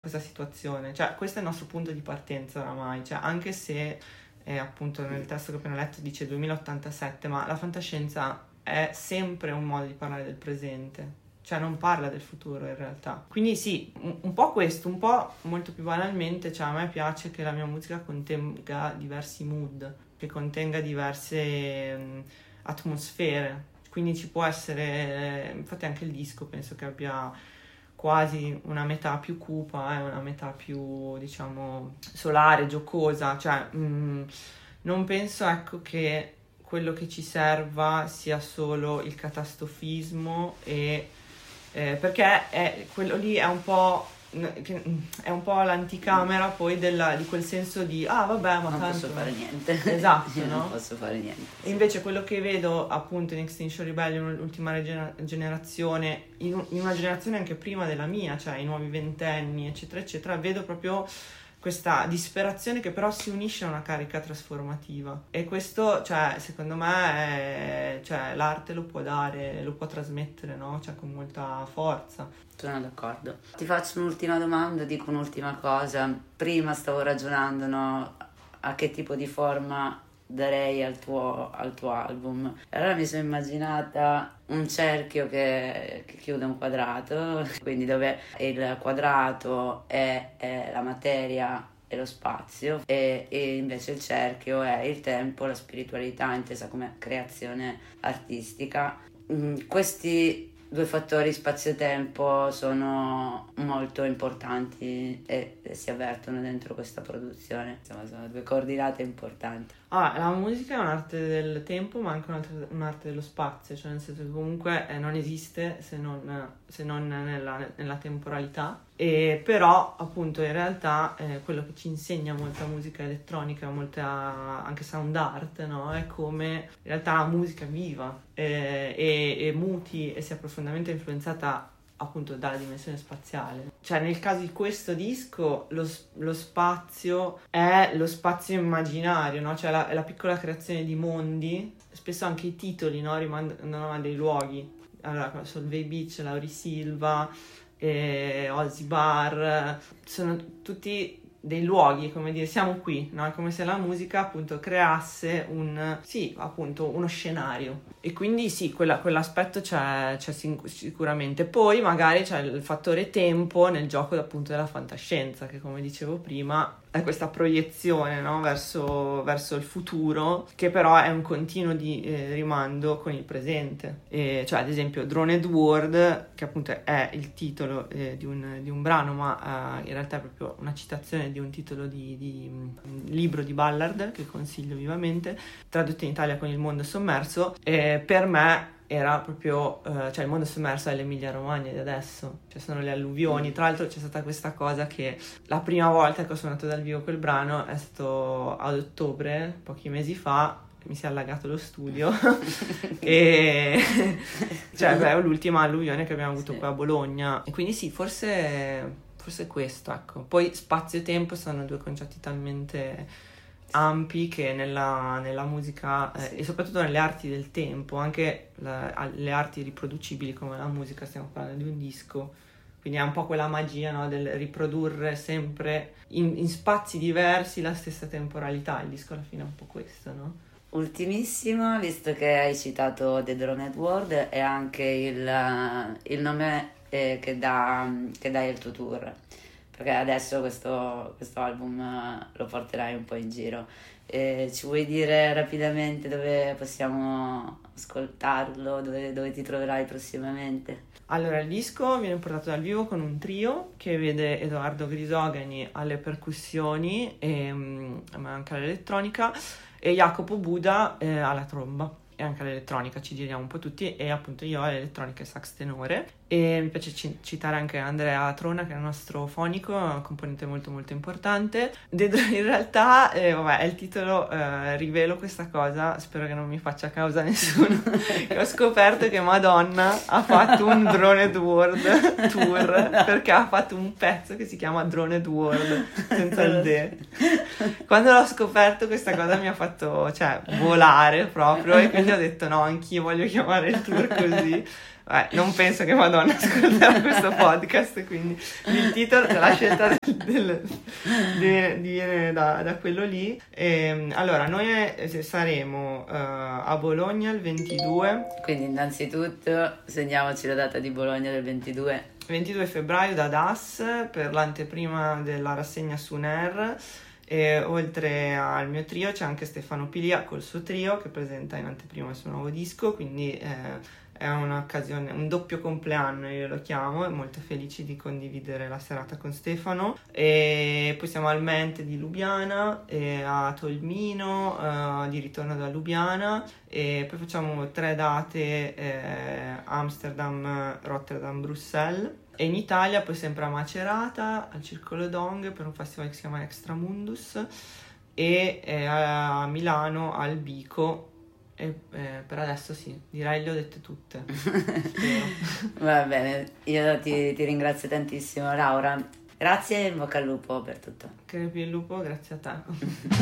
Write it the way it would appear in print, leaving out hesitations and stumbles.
questa situazione, cioè questo è il nostro punto di partenza oramai, cioè anche se appunto nel testo che ho appena letto dice 2087, ma la fantascienza è sempre un modo di parlare del presente, cioè non parla del futuro in realtà. Quindi sì, un po' questo, un po' molto più banalmente, cioè a me piace che la mia musica contenga diversi mood, che contenga diverse atmosfere, quindi ci può essere, infatti anche il disco penso che abbia quasi una metà più cupa e una metà più, diciamo, solare, giocosa, cioè non penso, ecco, che quello che ci serva sia solo il catastrofismo perché quello lì è un po' l'anticamera poi di quel senso di vabbè, ma non tanto posso fare niente. Esatto, Io no? non posso fare niente. E invece quello che vedo appunto in Extinction Rebellion, l'ultima generazione, in una generazione anche prima della mia, cioè i nuovi ventenni, eccetera eccetera, vedo proprio questa disperazione che però si unisce a una carica trasformativa, e questo, cioè, secondo me cioè, l'arte lo può dare, lo può trasmettere, no? Cioè, con molta forza. Sono d'accordo. Ti faccio un'ultima domanda, dico un'ultima cosa. Prima stavo ragionando, no, a che tipo di forma darei al tuo album. Allora mi sono immaginata un cerchio che chiude un quadrato, quindi dove il quadrato è la materia e lo spazio, e invece il cerchio è il tempo, la spiritualità intesa come creazione artistica. Questi due fattori spazio-tempo sono molto importanti e si avvertono dentro questa produzione. Insomma, sono due coordinate importanti. La musica è un'arte del tempo, ma anche un'arte dello spazio, cioè nel senso che comunque non esiste se non nella temporalità, e però appunto in realtà quello che ci insegna molta musica elettronica, molta anche sound art, no? È come in realtà la musica viva e muti e sia profondamente influenzata appunto dalla dimensione spaziale. Cioè nel caso di questo disco lo spazio è lo spazio immaginario, no? Cioè la piccola creazione di mondi, spesso anche i titoli, no? Rimandano a dei luoghi. Allora, Solvay Beach, Lauri Silva, Ozzy Bar, sono tutti dei luoghi, come dire, siamo qui, no? È come se la musica appunto creasse uno scenario, e quindi sì, quell'aspetto c'è sicuramente. Poi magari c'è il fattore tempo nel gioco appunto della fantascienza, che come dicevo prima è questa proiezione, no? verso il futuro, che però è un continuo di rimando con il presente, cioè ad esempio Droned World, che appunto è il titolo di un brano, ma in realtà è proprio una citazione di un titolo di un libro di Ballard che consiglio vivamente, tradotto in Italia con Il mondo sommerso. Per me era proprio, cioè il mondo sommerso è l'Emilia Romagna di adesso, cioè sono le alluvioni. Tra l'altro c'è stata questa cosa che la prima volta che ho suonato dal vivo quel brano è stato ad ottobre, pochi mesi fa, mi si è allagato lo studio e cioè è l'ultima alluvione che abbiamo avuto qua a Bologna, e quindi sì, forse questo, ecco. Poi spazio e tempo sono due concetti talmente ampi che nella musica e soprattutto nelle arti del tempo, anche le arti riproducibili come la musica, stiamo parlando di un disco, quindi è un po' quella magia, no, del riprodurre sempre in spazi diversi la stessa temporalità. Il disco alla fine è un po' questo, no? Ultimissimo, visto che hai citato The Droned World, è anche il nome che dai al tuo tour, perché adesso questo album lo porterai un po' in giro. Ci vuoi dire rapidamente dove possiamo ascoltarlo, dove ti troverai prossimamente? Allora, il disco viene portato dal vivo con un trio che vede Edoardo Grisogani alle percussioni ma anche all'elettronica, e Jacopo Buda alla tromba e anche all'elettronica, ci giriamo un po' tutti, e appunto io all'elettronica e sax tenore. E mi piace citare anche Andrea Trona, che è il nostro fonico, un componente molto molto importante. In realtà è il titolo, rivelo questa cosa, spero che non mi faccia causa nessuno, che ho scoperto che Madonna ha fatto un Droned World tour, perché ha fatto un pezzo che si chiama Droned World senza il D. Quando l'ho scoperto questa cosa mi ha fatto volare proprio, e quindi ho detto no, anch'io voglio chiamare il tour così. Non penso che Madonna ascolterà questo podcast, quindi il titolo, la scelta viene da quello lì. Allora, noi saremo a Bologna il 22. Quindi innanzitutto segniamoci la data di Bologna del 22 febbraio da DAS per l'anteprima della rassegna su NER. E oltre al mio trio c'è anche Stefano Pilia col suo trio che presenta in anteprima il suo nuovo disco, quindi è un'occasione, un doppio compleanno io lo chiamo, e molto felici di condividere la serata con Stefano. E poi siamo al Mente di Lubiana, e a Tolmino di ritorno da Lubiana, e poi facciamo 3 date Amsterdam, Rotterdam, Bruxelles. E in Italia poi sempre a Macerata, al Circolo Dong per un festival che si chiama Extramundus, e a Milano al Bico. E per adesso sì, direi le ho dette tutte. Va bene, io ti ringrazio tantissimo Laura, grazie e in bocca al lupo per tutto. Crepi il lupo, grazie a te.